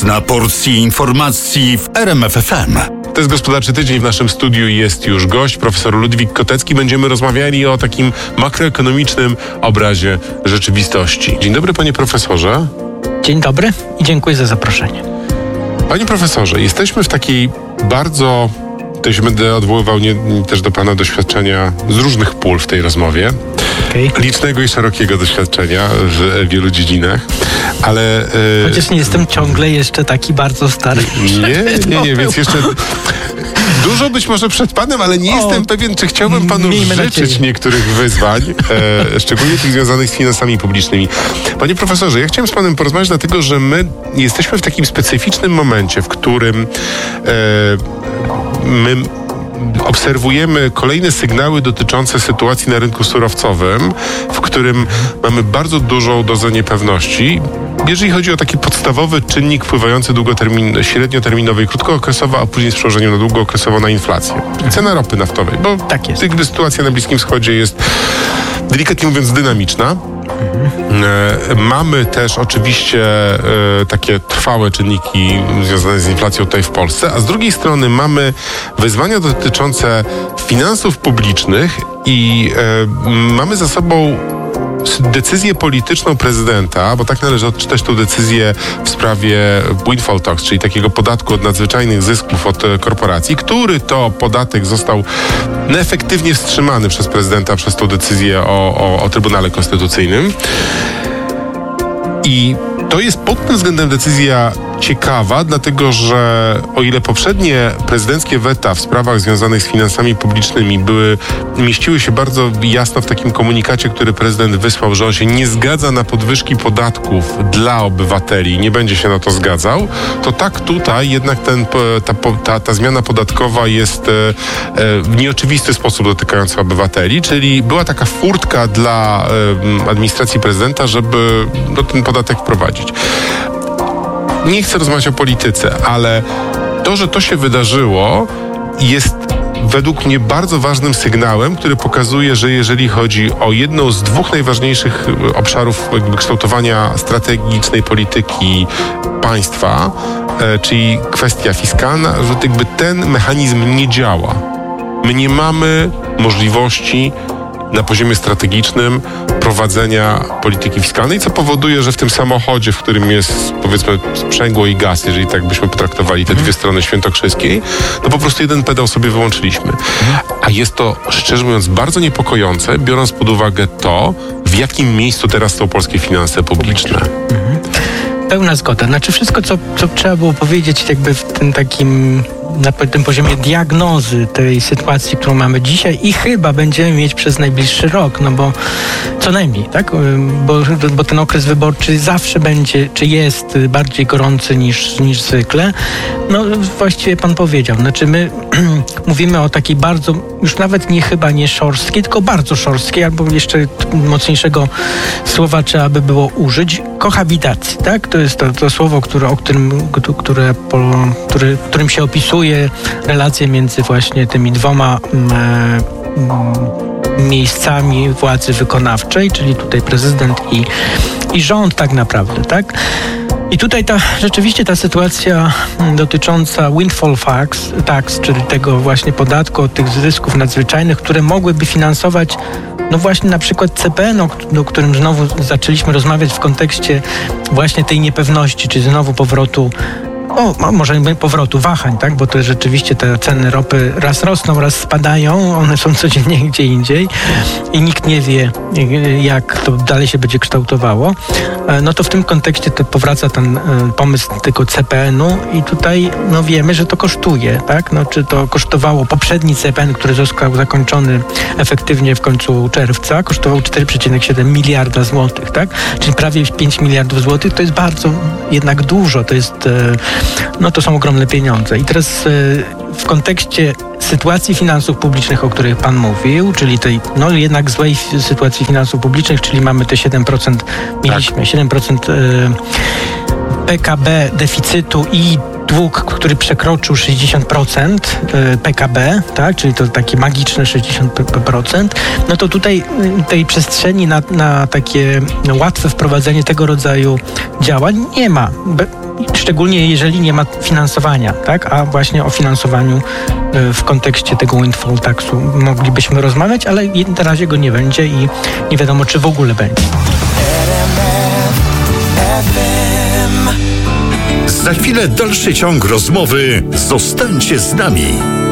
na porcji informacji w RMF FM. To jest Gospodarczy Tydzień. W naszym studiu jest już gość, profesor Ludwik Kotecki. Będziemy rozmawiali o takim makroekonomicznym obrazie rzeczywistości. Dzień dobry, panie profesorze. Dzień dobry i dziękuję za zaproszenie. Panie profesorze, jesteśmy w takiej bardzo... To się będę odwoływał też do pana doświadczenia z różnych pól w tej rozmowie. Okay. Licznego i szerokiego doświadczenia w wielu dziedzinach, ale... Chociaż nie jestem ciągle jeszcze taki bardzo stary. Nie, więc jeszcze... Dużo być może przed panem, ale nie jestem pewien, czy chciałbym panu życzyć niektórych wyzwań, szczególnie tych związanych z finansami publicznymi. Panie profesorze, ja chciałem z panem porozmawiać, dlatego że my jesteśmy w takim specyficznym momencie, w którym my obserwujemy kolejne sygnały dotyczące sytuacji na rynku surowcowym, w którym mamy bardzo dużą dozę niepewności, jeżeli chodzi o taki podstawowy czynnik wpływający średnioterminowy i krótkookresowo, a później z przełożeniem na długookresowo na inflację. Cena ropy naftowej, bo tak jest. Jakby sytuacja na Bliskim Wschodzie jest, delikatnie mówiąc, dynamiczna. Mamy też oczywiście takie trwałe czynniki związane z inflacją tutaj w Polsce, a z drugiej strony mamy wyzwania dotyczące finansów publicznych i mamy za sobą decyzję polityczną prezydenta, bo tak należy odczytać tę decyzję w sprawie windfall tax, czyli takiego podatku od nadzwyczajnych zysków od korporacji, który to podatek został efektywnie wstrzymany przez prezydenta przez tą decyzję o Trybunale Konstytucyjnym. I to jest pod tym względem decyzja ciekawa, dlatego że o ile poprzednie prezydenckie weta w sprawach związanych z finansami publicznymi mieściły się bardzo jasno w takim komunikacie, który prezydent wysłał, że on się nie zgadza na podwyżki podatków dla obywateli, nie będzie się na to zgadzał, to tak tutaj jednak ta zmiana podatkowa jest w nieoczywisty sposób dotykająca obywateli, czyli była taka furtka dla administracji prezydenta, żeby ten podatek wprowadzić. Nie chcę rozmawiać o polityce, ale to, że to się wydarzyło, jest według mnie bardzo ważnym sygnałem, który pokazuje, że jeżeli chodzi o jedną z dwóch najważniejszych obszarów kształtowania strategicznej polityki państwa, czyli kwestia fiskalna, że jakby ten mechanizm nie działa. My nie mamy możliwości na poziomie strategicznym prowadzenia polityki fiskalnej, co powoduje, że w tym samochodzie, w którym jest, powiedzmy, sprzęgło i gaz, jeżeli tak byśmy potraktowali te dwie strony świętokrzyskiej, to po prostu jeden pedał sobie wyłączyliśmy. A jest to, szczerze mówiąc, bardzo niepokojące, biorąc pod uwagę to, w jakim miejscu teraz są polskie finanse publiczne. Pełna zgoda. Znaczy wszystko, co trzeba było powiedzieć jakby w tym takim, na tym poziomie diagnozy tej sytuacji, którą mamy dzisiaj i chyba będziemy mieć przez najbliższy rok, no bo co najmniej, tak? Bo ten okres wyborczy zawsze będzie, czy jest bardziej gorący niż zwykle. No właściwie pan powiedział. Znaczy my mówimy o takiej bardzo, już nawet nie szorstkiej, tylko bardzo szorstkiej, albo jeszcze mocniejszego słowa trzeba by było użyć, kohabitacji, tak? To jest to słowo, którym się opisuje relacje między właśnie tymi dwoma miejscami władzy wykonawczej, czyli tutaj prezydent i rząd tak naprawdę, tak? I tutaj rzeczywiście ta sytuacja dotycząca windfall tax, czyli tego właśnie podatku od tych zysków nadzwyczajnych, które mogłyby finansować no właśnie na przykład CPN, o którym znowu zaczęliśmy rozmawiać w kontekście właśnie tej niepewności, czy znowu powrotu, może powrotu wahań, tak? Bo to rzeczywiście te ceny ropy raz rosną, raz spadają, one są codziennie gdzie indziej i nikt nie wie, jak to dalej się będzie kształtowało. No to w tym kontekście powraca ten pomysł tego CPN-u i tutaj no wiemy, że to kosztuje, tak? No, czy to kosztowało poprzedni CPN, który został zakończony efektywnie w końcu czerwca, kosztował 4,7 miliarda złotych, tak? Czyli prawie 5 miliardów złotych, to jest bardzo jednak dużo, to są ogromne pieniądze. I teraz w kontekście sytuacji finansów publicznych, o których pan mówił, czyli tej jednak złej sytuacji finansów publicznych, czyli mamy te 7%, mieliśmy 7% PKB deficytu i dług, który przekroczył 60% PKB, tak, czyli to takie magiczne 60%, no to tutaj tej przestrzeni na takie łatwe wprowadzenie tego rodzaju działań nie ma. szczególnie jeżeli nie ma finansowania, tak? A właśnie o finansowaniu w kontekście tego windfall taxu moglibyśmy rozmawiać, ale na razie go nie będzie i nie wiadomo, czy w ogóle będzie. Za chwilę dalszy ciąg rozmowy. Zostańcie z nami.